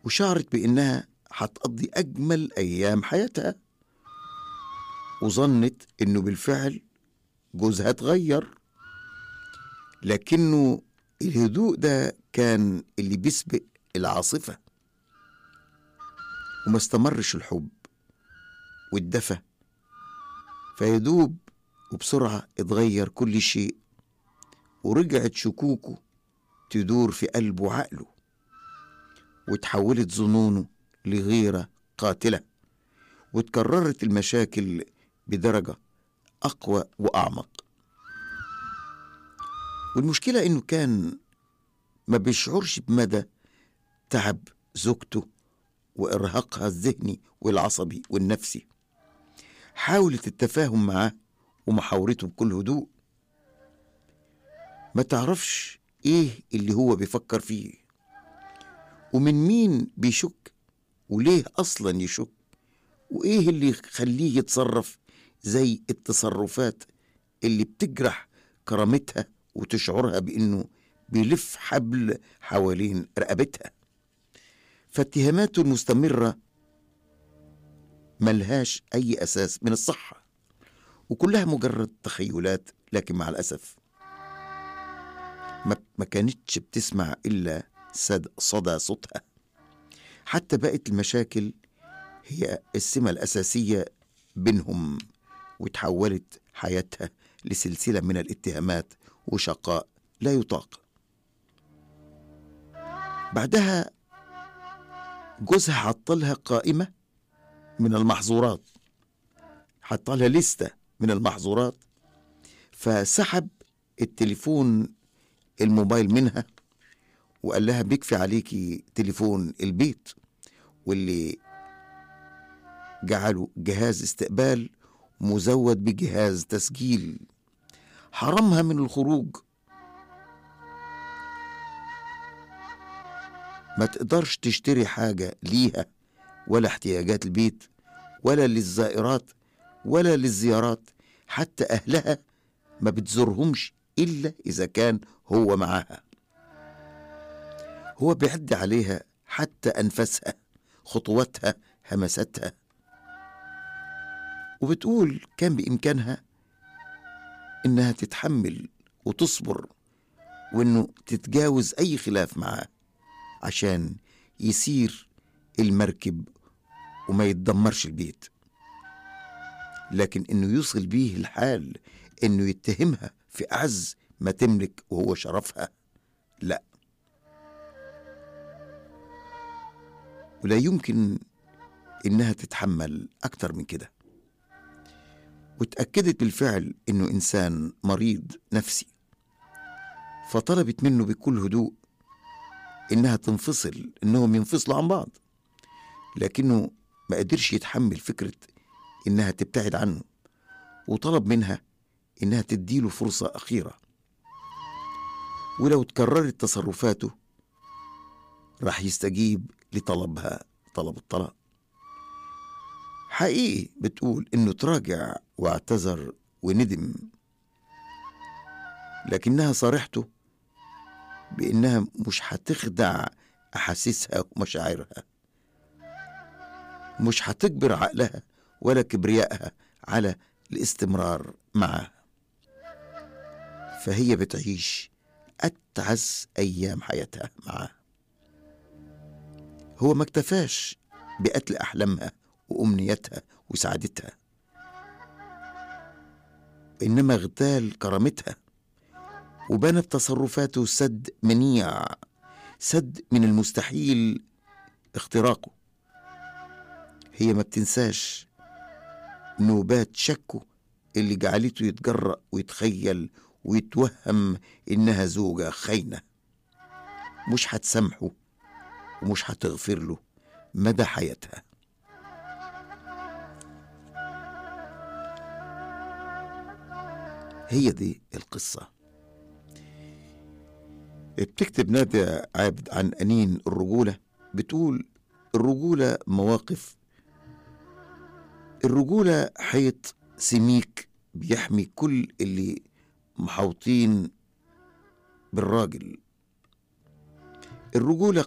وشعرت بإنها هتقضي أجمل أيام حياتها، وظنت إنه بالفعل جوزها اتغير، لكنه الهدوء ده كان اللي بيسبق العاصفة، وما استمرش الحب والدفى، فيدوب وبسرعة اتغير كل شيء، ورجعت شكوكه تدور في قلبه وعقله، وتحولت ظنونه لغيرة قاتلة، وتكررت المشاكل بدرجة أقوى وأعمق. والمشكلة إنه كان ما بيشعرش بمدى تعب زوجته وإرهاقها الذهني والعصبي والنفسي. حاولت التفاهم معاه ومحاورته بكل هدوء، ما تعرفش إيه اللي هو بيفكر فيه، ومن مين بيشك، وليه أصلا يشك، وإيه اللي يخليه يتصرف زي التصرفات اللي بتجرح كرامتها وتشعرها بأنه بيلف حبل حوالين رقبتها. فاتهاماته المستمرة ملهاش أي أساس من الصحة، وكلها مجرد تخيلات، لكن مع الأسف ما كانتش بتسمع إلا صدى صوتها. حتى بقت المشاكل هي السمة الأساسية بينهم، وتحولت حياتها لسلسلة من الاتهامات وشقاء لا يطاق. بعدها جوزها حطلها قائمة من المحظورات، حطلها لستة من المحظورات، فسحب التليفون الموبايل منها وقال لها بيكفي عليكي تليفون البيت، واللي جعله جهاز استقبال مزود بجهاز تسجيل. حرمها من الخروج، ما تقدرش تشتري حاجة ليها ولا احتياجات البيت ولا للزائرات ولا للزيارات. حتى أهلها ما بتزورهمش إلا إذا كان هو معاها. هو بيعد عليها حتى أنفاسها، خطواتها، همساتها، وبتقول كان بإمكانها إنها تتحمل وتصبر، وإنه تتجاوز أي خلاف معاه عشان يسير المركب وما يتدمرش البيت. لكن إنه يوصل بيه الحال إنه يتهمها في أعز ما تملك وهو شرفها، لا، ولا يمكن إنها تتحمل أكتر من كده. وتأكدت بالفعل إنه إنسان مريض نفسي، فطلبت منه بكل هدوء إنها تنفصل، إنهم ينفصلوا عن بعض، لكنه ما قدرش يتحمل فكرة إنها تبتعد عنه، وطلب منها إنها تديله فرصة أخيرة، ولو تكررت تصرفاته راح يستجيب لطلبها، طلب الطلاق. حقيقي بتقول إنه تراجع واعتذر وندم، لكنها صارحته بإنها مش هتخدع أحاسيسها ومشاعرها، مش هتجبر عقلها ولا كبريائها على الاستمرار معه. فهي بتعيش أتعس أيام حياتها معه. هو ما اكتفاش بقتل أحلامها وأمنيتها وسعادتها، إنما اغتال كرامتها، وبنت تصرفاته سد منيع، سد من المستحيل اختراقه. هي ما بتنساش نوبات شكه اللي جعلته يتجرأ ويتخيل ويتوهم إنها زوجة خاينة، مش هتسامحه ومش هتغفر له مدى حياتها. هي دي القصة. بتكتب نادية عابد عن أنين الرجولة، بتقول الرجولة مواقف، الرجولة حيط سميك بيحمي كل اللي محوطين بالراجل. الرجولة